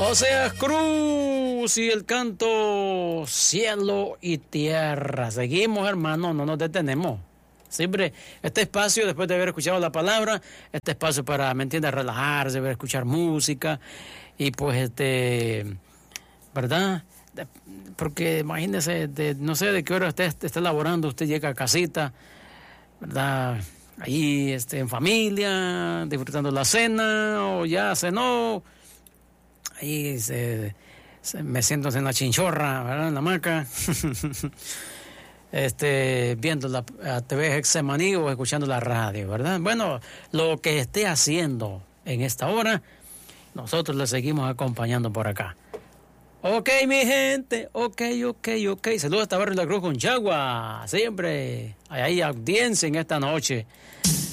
Oseas Cruz y el canto Cielo y Tierra. Seguimos, hermano, no nos detenemos. Siempre este espacio, después de haber escuchado la palabra, este espacio para, ¿me entiendes?, relajarse, ver, escuchar música y pues ¿verdad? Porque imagínese, no sé de qué hora usted está elaborando, usted llega a casita, ¿verdad? Ahí en familia, disfrutando la cena, o ya cenó. Ahí me siento en la chinchorra, ¿verdad? En la hamaca. Viendo la TV Hexemaní o escuchando la radio, ¿verdad? Bueno, lo que esté haciendo en esta hora, nosotros le seguimos acompañando por acá. Ok, mi gente, ok. Saludos hasta Barrio La Cruz con Chagua. Siempre hay audiencia en esta noche.